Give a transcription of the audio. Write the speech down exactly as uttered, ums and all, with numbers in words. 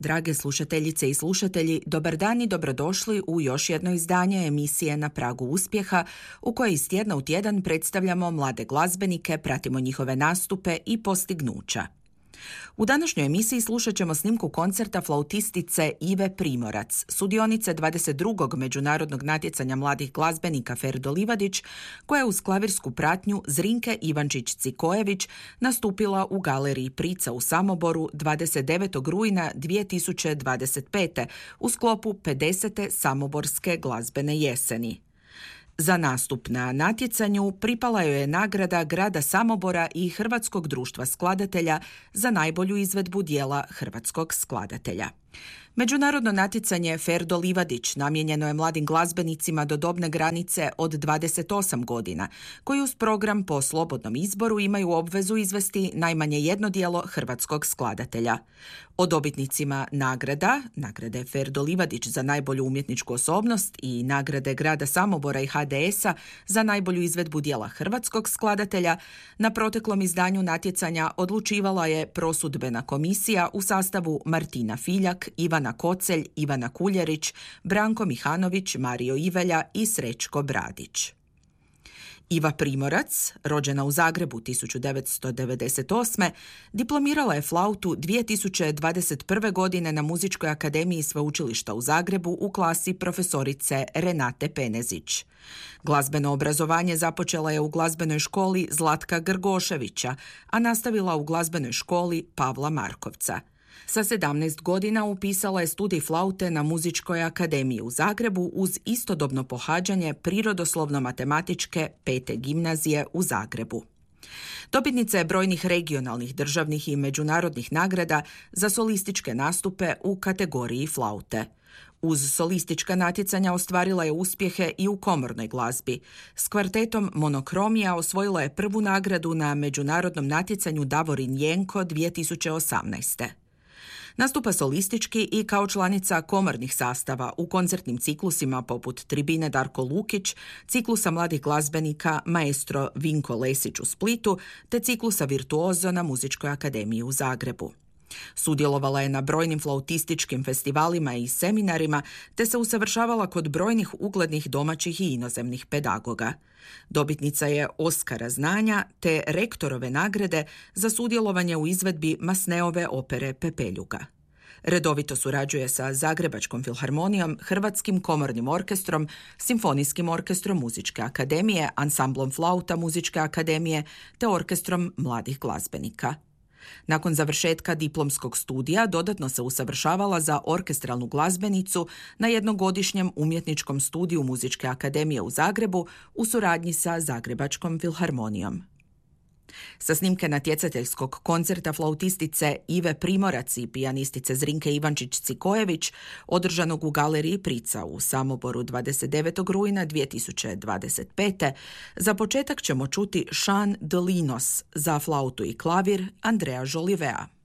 drage slušateljice i slušatelji, dobar dan i dobrodošli u još jedno izdanje emisije Na pragu uspjeha, u kojoj iz tjedna u tjedan predstavljamo mlade glazbenike, pratimo njihove nastupe i postignuća. U današnjoj emisiji slušat ćemo snimku koncerta flautistice Ive Primorac, sudionice dvadeset drugog međunarodnog natjecanja mladih glazbenika Ferdo Livadić, koja je uz klavirsku pratnju Zrinke Ivančić-Cikojević nastupila u galeriji Prica u Samoboru dvadeset devetog rujna dvije tisuće dvadeset pete u sklopu pedesete Samoborske glazbene jeseni. Za nastup na natjecanju pripala joj je nagrada grada Samobora i Hrvatskog društva skladatelja za najbolju izvedbu dijela hrvatskog skladatelja. Međunarodno natjecanje Ferdo Livadić namijenjeno je mladim glazbenicima do dobne granice od dvadeset osam godina, koji uz program po slobodnom izboru imaju obvezu izvesti najmanje jedno djelo hrvatskog skladatelja. O dobitnicima nagrada, nagrade Ferdo Livadić za najbolju umjetničku osobnost i nagrade grada Samobora i H D S-a za najbolju izvedbu dijela hrvatskog skladatelja, na proteklom izdanju natjecanja odlučivala je prosudbena komisija u sastavu Martina Filjak, Ivana Kocelj, Ivana Kuljerić, Branko Mihanović, Mario Ivelja i Srećko Bradić. Iva Primorac, rođena u Zagrebu tisuću devetsto devedeset osme, diplomirala je flautu dvije tisuće dvadeset prve. godine na Muzičkoj akademiji Sveučilišta u Zagrebu u klasi profesorice Renate Penezić. Glazbeno obrazovanje započela je u glazbenoj školi Zlatka Grgoševića, a nastavila u glazbenoj školi Pavla Markovca. Sa sedamnaest godina upisala je studij flaute na Muzičkoj akademiji u Zagrebu uz istodobno pohađanje prirodoslovno-matematičke pete gimnazije u Zagrebu. Dobitnica je brojnih regionalnih, državnih i međunarodnih nagrada za solističke nastupe u kategoriji flaute. Uz solistička natjecanja ostvarila je uspjehe i u komornoj glazbi. S kvartetom Monokromija osvojila je prvu nagradu na međunarodnom natjecanju Davorin Jenko dvije tisuće osamnaeste. Nastupa solistički i kao članica komornih sastava u koncertnim ciklusima poput Tribine Darko Lukić, ciklusa mladih glazbenika Maestro Vinko Lesić u Splitu te ciklusa Virtuozo na Muzičkoj akademiji u Zagrebu. Sudjelovala je na brojnim flautističkim festivalima i seminarima te se usavršavala kod brojnih uglednih domaćih i inozemnih pedagoga. Dobitnica je Oskara znanja te rektorove nagrade za sudjelovanje u izvedbi Masneove opere Pepeljuga. Redovito surađuje sa Zagrebačkom filharmonijom, Hrvatskim komornim orkestrom, Simfonijskim orkestrom Muzičke akademije, ansamblom flauta Muzičke akademije te orkestrom mladih glazbenika. Nakon završetka diplomskog studija dodatno se usavršavala za orkestralnu glazbenicu na jednogodišnjem umjetničkom studiju Muzičke akademije u Zagrebu u suradnji sa Zagrebačkom filharmonijom. Sa snimke natjecateljskog koncerta flautistice Ive Primorac i pijanistice Zrinke Ivančić-Cikojević, održanog u galeriji Prica u Samoboru dvadeset devetog rujna dvije tisuće dvadeset pete. za početak ćemo čuti Chant de Linos za flautu i klavir Andrea Jolivea.